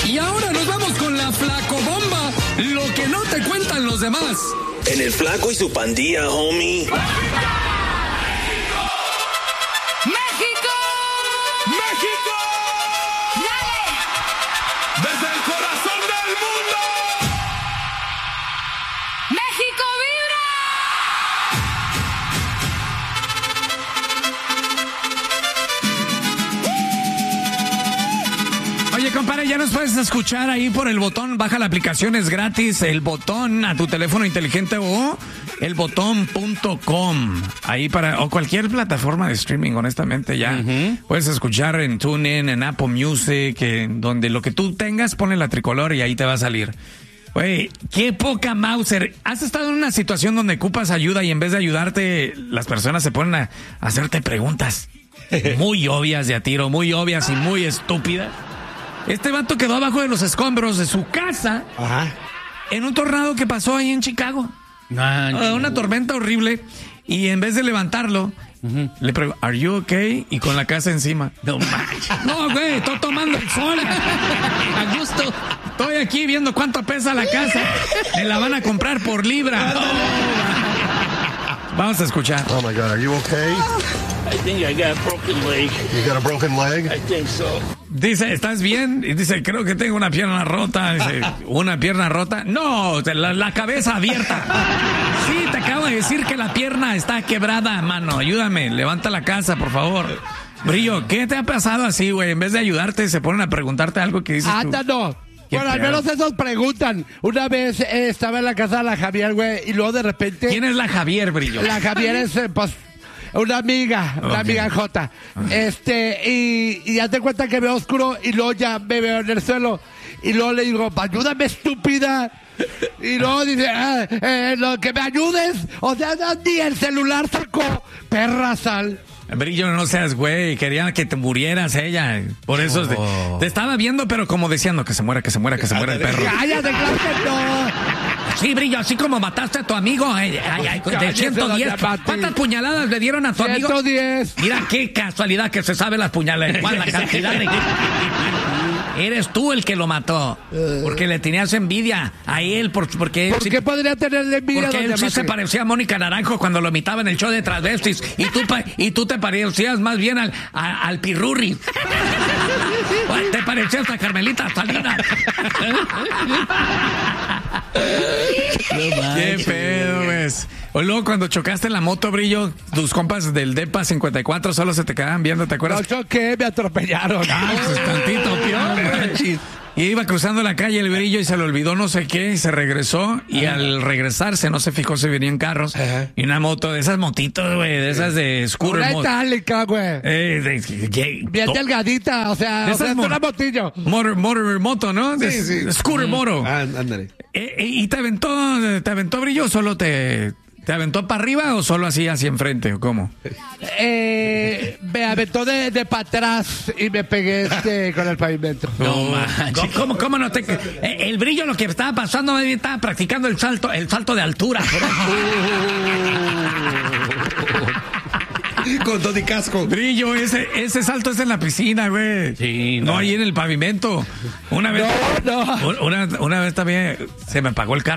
Y ahora nos vamos con la Flacobomba, lo que no te cuentan los demás. En el Flaco y su pandilla, homie. ¡México! ¡México! ¡Dale! ¡Desde el corazón del mundo! ¡México vibra! Oye, compadre, ya nos puedes escuchar ahí por el botón. Baja la aplicación, es gratis. El botón a tu teléfono inteligente o elbotón.com. Ahí o cualquier plataforma de streaming, honestamente, ya. Puedes escuchar en TuneIn, en Apple Music, donde lo que tú tengas, pone la tricolor y ahí te va a salir. Güey, qué poca Mauser. ¿Has estado en una situación donde ocupas ayuda y en vez de ayudarte, las personas se ponen a hacerte preguntas muy obvias de a tiro, muy obvias y muy estúpidas? Este vato quedó abajo de los escombros de su casa en un tornado que pasó ahí en Chicago. Una tormenta horrible. Y en vez de levantarlo, le pregunto, ¿Are you okay? Y con la casa encima. No manches. No, güey, estoy tomando el sol. A gusto. Estoy aquí viendo cuánto pesa la casa. Me la van a comprar por libra. Oh, vamos a escuchar. Oh my God, are you okay? I think I got a broken leg. You got a broken leg? I think so. Dice, ¿estás bien? Y dice, creo que tengo una pierna rota. Dice, ¿una pierna rota? No, la cabeza abierta. Sí, te acabo de decir que la pierna está quebrada, mano. Ayúdame, levanta la casa, por favor. Brillo, ¿qué te ha pasado así, güey? En vez de ayudarte, se ponen a preguntarte algo que dices tú. No. Bueno, al menos esos preguntan. Una vez estaba en la casa de la Javier, güey, y luego de repente... ¿Quién es la Javier, Brillo? La Javier es, pues... Una amiga Jota. Y ya te cuenta que veo oscuro y luego ya me veo en el suelo. Y luego le digo, ayúdame, estúpida. Y luego dice, que me ayudes. O sea, ni el celular sacó. Perra sal. Brillo, no seas güey, quería que te murieras ella. Por eso te estaba viendo, pero como diciendo que se muera el perro. Cállate, claro que no. Sí, Brillo, así como mataste a tu amigo de 110. ¿Cuántas puñaladas le dieron a tu amigo? 110. Mira qué casualidad que se sabe las puñaladas. ¿Cuál la cantidad de... Eres tú el que lo mató. Porque le tenías envidia a él. Porque ¿Por qué podría tenerle envidia? Porque él sí se parecía a Mónica Naranjo cuando lo imitaba en el show de Transvestis. Y tú te parecías más bien al Pirurri. Te parecías a Carmelita Salinas. Qué pedo, pues. O luego cuando chocaste en la moto, Brillo, tus compas del DEPA 54 solo se te quedaban viendo, ¿te acuerdas? No choqué, me atropellaron. Pues tantito, peor. Y iba cruzando la calle el Brillo y se le olvidó no sé qué y se regresó y al regresarse no se fijó si venían carros y una moto, de esas motitos, güey, de esas de scooter. Una itálica, güey. Bien delgadita, o sea, es una motillo. Moto, ¿no? Sí. Scooter moto. Ándale. ¿Y te aventó Brillo o solo te aventó para arriba o solo así hacia enfrente o cómo? Me aventó de para atrás y me pegué con el pavimento. No manches. ¿Cómo no te...? El Brillo lo que estaba pasando, estaba practicando el salto de altura. Con todo y casco. Brillo, ese salto es en la piscina, güey. Sí, no ahí en el pavimento. Una vez también se me apagó el carro.